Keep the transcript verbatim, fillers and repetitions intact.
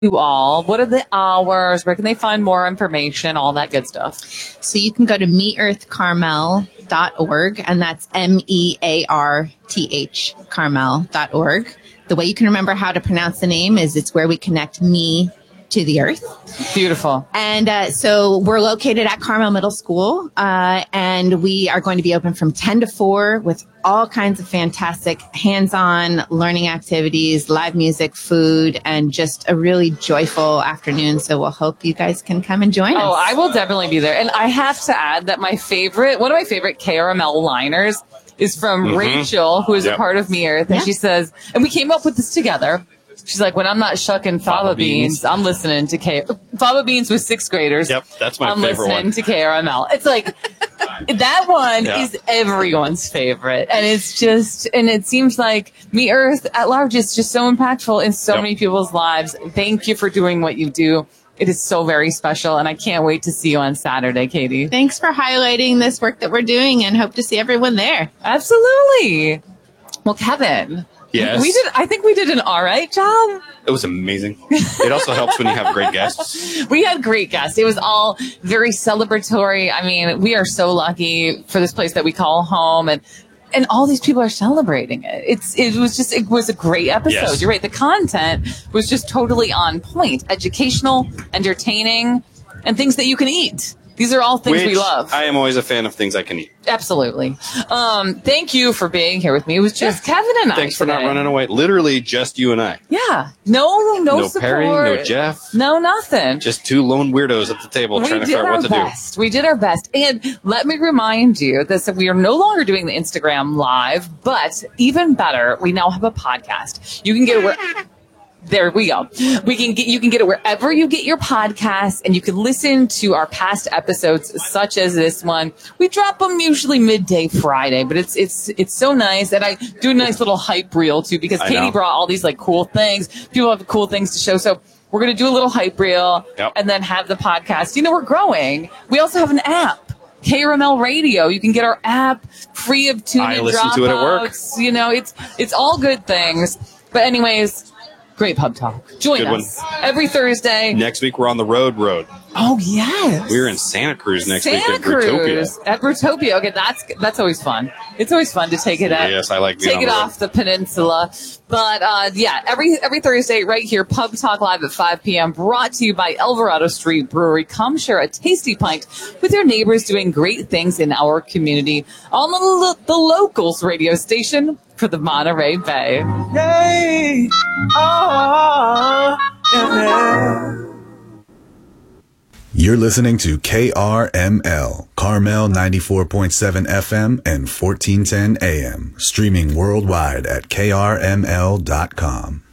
you all? What are the hours? Where can they find more information? All that good stuff. So you can go to me earth carmel dot org, and that's M E A R T H, carmel dot org. The way you can remember how to pronounce the name is it's where we connect me to the earth. Beautiful. And uh, so we're located at Carmel Middle School, uh, and we are going to be open from ten to four with all kinds of fantastic hands-on learning activities, live music, food, and just a really joyful afternoon. So we'll hope you guys can come and join us. Oh, I will definitely be there. And I have to add that my favorite, one of my favorite K R M L liners is from mm-hmm. Rachel, who is yep. a part of Me Earth. And yeah. she says, and we came up with this together. She's like, when I'm not shucking fava beans, beans, I'm listening to K. Fava beans with sixth graders. Yep, that's my I'm favorite one. I'm listening to K R M L. It's like, that one yeah. is everyone's favorite. And it's just, and it seems like Me Earth at large is just so impactful in so yep. many people's lives. Thank you for doing what you do. It is so very special, and I can't wait to see you on Saturday, Katie. Thanks for highlighting this work that we're doing, and hope to see everyone there. Absolutely. Well, Kevin. Yes. We did. I think we did an all right job. It was amazing. It also helps when you have great guests. We had great guests. It was all very celebratory. I mean, we are so lucky for this place that we call home, and and all these people are celebrating it. It's it was just it was a great episode. Yes. You're right. The content was just totally on point, educational, entertaining, and things that you can eat. These are all things Which we love. I am always a fan of things I can eat. Absolutely. Um, thank you for being here with me. It was just yeah. Kevin and I. Thanks for today. not running away. Literally just you and I. Yeah. No, no, no support. Perry, no Jeff. No, nothing. Just two lone weirdos at the table we trying to figure out what to best. do. We did our best. And let me remind you that we are no longer doing the Instagram live, but even better, we now have a podcast. You can get it where... There we go. We can get, you can get it wherever you get your podcasts, and you can listen to our past episodes, such as this one. We drop them usually midday Friday, but it's, it's, it's so nice. And I do a nice little hype reel too, because I Katie know. brought all these like cool things. People have cool things to show. So we're going to do a little hype reel yep. and then have the podcast. You know, we're growing. We also have an app. K R M L Radio. You can get our app free of tune I and listen to it at work. You know, it's, it's all good things. But anyways, great pub talk. Join Good us one. every Thursday. Next week, we're on the road road. Oh, yes. We're in Santa Cruz next Santa week at Cruz. Brutopia. At Brutopia. Okay, that's that's always fun. It's always fun to take it at. Yes, I like being Take on it the road. off the peninsula. But, uh, yeah, every every Thursday right here, Pub Talk Live at five p.m. brought to you by Alvarado Street Brewery. Come share a tasty pint with your neighbors doing great things in our community on the, lo- the Locals radio station for the Monterey Bay. Yay! Oh, yeah. You're listening to K R M L, Carmel ninety-four point seven F M and fourteen ten A M, streaming worldwide at K R M L dot com.